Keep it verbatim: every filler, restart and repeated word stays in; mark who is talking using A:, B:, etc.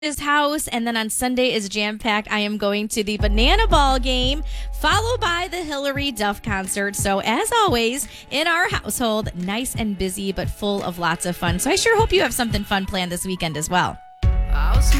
A: his house, and then on Sunday is jam-packed. I am going to the Banana Ball game, followed by the Hillary Duff concert. So as always, in our household, nice and busy, but full of lots of fun. So I sure hope you have something fun planned this weekend as well.
B: I'll